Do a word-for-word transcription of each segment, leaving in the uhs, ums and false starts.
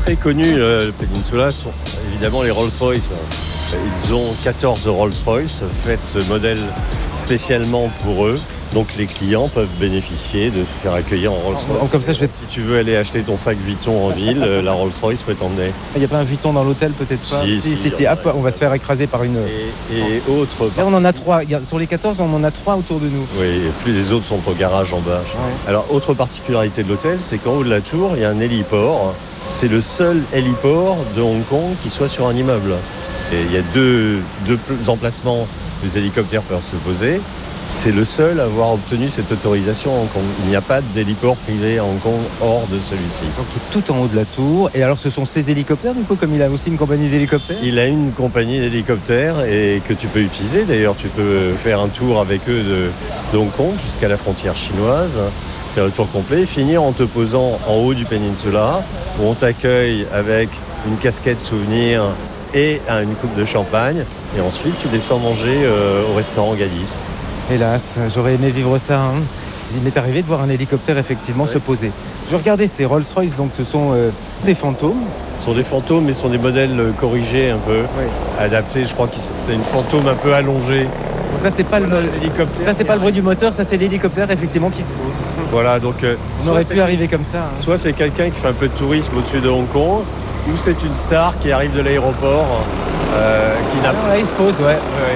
très connus, le Peninsula, sont évidemment les Rolls-Royce. Ils ont quatorze Rolls-Royce, faites ce modèle spécialement pour eux. Donc les clients peuvent bénéficier de se faire accueillir en Rolls-Royce. Comme ça, je vais... Si tu veux aller acheter ton sac Vuitton en ville, la Rolls-Royce peut t'emmener. Il n'y a pas un Vuitton dans l'hôtel, peut-être pas? Si, si, si, si, si. Hop, on va se faire écraser par une... Et, et autres... Là, on en a trois. Sur les quatorze, on en a trois autour de nous. Oui, et puis les autres sont au garage en bas. Ouais. Alors, autre particularité de l'hôtel, c'est qu'en haut de la tour, il y a un héliport. C'est le seul héliport de Hong Kong qui soit sur un immeuble. Et il y a deux, deux emplacements où les hélicoptères peuvent se poser. C'est le seul à avoir obtenu cette autorisation à Hong Kong. Il n'y a pas d'héliport privé à Hong Kong hors de celui-ci. Donc il est tout en haut de la tour. Et alors ce sont ses hélicoptères du coup, comme il a aussi une compagnie d'hélicoptères? Il a une compagnie d'hélicoptères et que tu peux utiliser. D'ailleurs, tu peux faire un tour avec eux de, de Hong Kong jusqu'à la frontière chinoise. Faire le tour complet, finir en te posant en haut du Peninsula où on t'accueille avec une casquette souvenir et une coupe de champagne. Et ensuite, tu descends manger euh, au restaurant Galice. Hélas, j'aurais aimé vivre ça. Hein. Il m'est arrivé de voir un hélicoptère effectivement ouais. se poser. Je regardais ces Rolls-Royce, donc ce sont euh, des fantômes. Ce sont des fantômes, mais ce sont des modèles corrigés un peu, ouais. adaptés. Je crois que c'est une fantôme un peu allongée. Donc ça, c'est pas le l'hélicoptère. Ça, c'est pas le bruit du moteur, ça, c'est l'hélicoptère effectivement qui se pose. Voilà, donc euh, on aurait pu arriver comme ça. Hein. Soit c'est quelqu'un qui fait un peu de tourisme au-dessus de Hong Kong, ou c'est une star qui arrive de l'aéroport, euh, qui n'a pas. Ah, là, il se pose, ouais. ouais.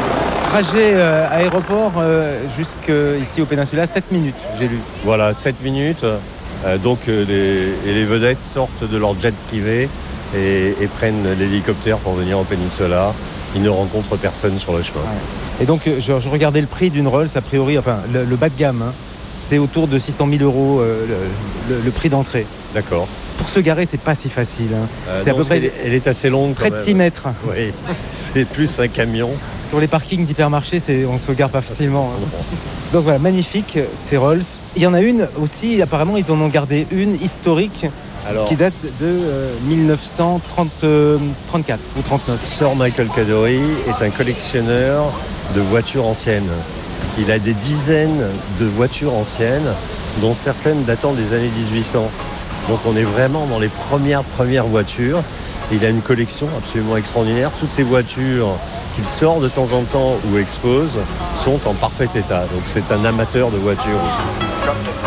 Trajet euh, aéroport euh, jusqu'ici au Peninsula, sept minutes, j'ai lu. Voilà, sept minutes. Euh, donc euh, les, et les vedettes sortent de leur jet privé et, et prennent l'hélicoptère pour venir au Peninsula. Ils ne rencontrent personne sur le chemin. Ouais. Et donc je, je regardais le prix d'une Rolls, a priori, enfin le, le bas de gamme, hein, c'est autour de six cent mille euros euh, le, le, le prix d'entrée. D'accord. Pour se garer, c'est pas si facile. Hein. Euh, c'est non, à peu près. Elle, elle est assez longue. Près de six mètres. Oui, c'est plus un camion. Sur les parkings d'hypermarché, c'est, on se gare pas facilement. Hein. Donc voilà, magnifique, ces Rolls. Il y en a une aussi, apparemment, ils en ont gardé une historique. Alors, qui date de euh, mille neuf cent trente-quatre ou trente-neuf. Sir Michael Kadori est un collectionneur de voitures anciennes. Il a des dizaines de voitures anciennes, dont certaines datant des années dix-huit cents. Donc on est vraiment dans les premières premières voitures. Il a une collection absolument extraordinaire. Toutes ces voitures qu'il sort de temps en temps ou expose sont en parfait état. Donc c'est un amateur de voitures aussi.